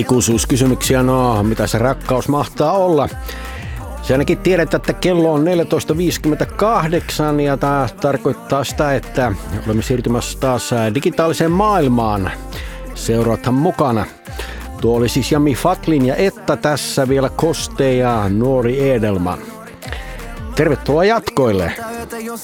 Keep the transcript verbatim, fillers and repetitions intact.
Ikuisuuskysymyksiä, no mitä se rakkaus mahtaa olla? Se ainakin tiedetään, että kello on neljätoista viisikymmentäkahdeksan ja tämä tarkoittaa sitä, että olemme siirtymässä taas digitaaliseen maailmaan. Seuraathan mukana. Tuo oli siis Jami Fatlin ja Etta tässä vielä Koste ja Nuori Edelman. Tervetuloa jatkoille!